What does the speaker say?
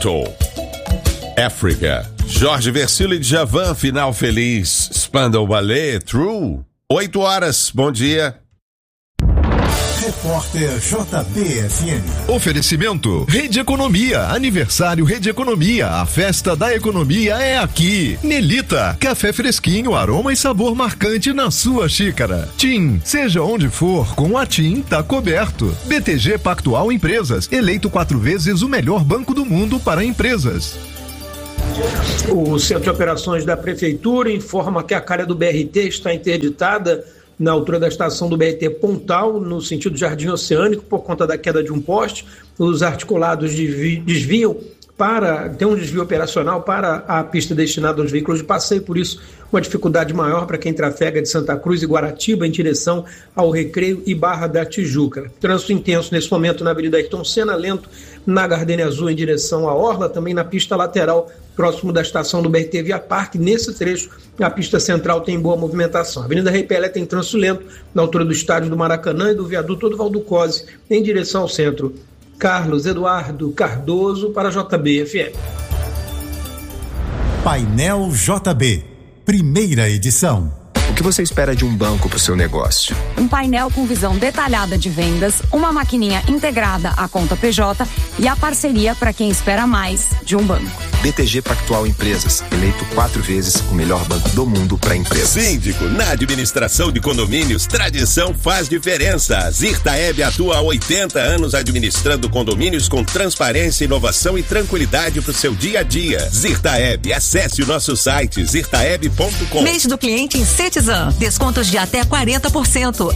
Toronto. África. Jorge Versilo e Djavan, final feliz. Spandau Ballet, True. 8 horas, bom dia. Repórter JBFM. Oferecimento Rede Economia, aniversário Rede Economia, a festa da economia é aqui. Nelita, café fresquinho, aroma e sabor marcante na sua xícara. TIM, seja onde for, com a TIM tá coberto. BTG Pactual Empresas, eleito 4 vezes o melhor banco do mundo para empresas. O Centro de Operações da Prefeitura informa que a calha do BRT está interditada na altura da estação do BRT Pontal, no sentido Jardim Oceânico, por conta da queda de um poste. Os articulados desviam tem um desvio operacional para a pista destinada aos veículos de passeio, por isso uma dificuldade maior para quem trafega de Santa Cruz e Guaratiba em direção ao Recreio e Barra da Tijuca. Trânsito intenso nesse momento na Avenida Ayrton Senna, lento na Gardênia Azul em direção à Orla, também na pista lateral próximo da estação do BRT Via Parque. Nesse trecho, a pista central tem boa movimentação. A Avenida Rei Pelé tem trânsito lento na altura do estádio do Maracanã e do viaduto do Valdo Cose em direção ao centro. Carlos Eduardo Cardoso para JBFM. Painel JB, primeira edição. O que você espera de um banco para o seu negócio? Um painel com visão detalhada de vendas, uma maquininha integrada à conta PJ e a parceria para quem espera mais de um banco. BTG Pactual Empresas, eleito 4 vezes o melhor banco do mundo para empresas. Síndico, na administração de condomínios, tradição faz diferença. Zirtaeb atua há 80 anos administrando condomínios com transparência, inovação e tranquilidade para o seu dia a dia. Zirtaeb, acesse o nosso site zirtaeb.com. Mês do cliente em Cetizan, descontos de até 40%.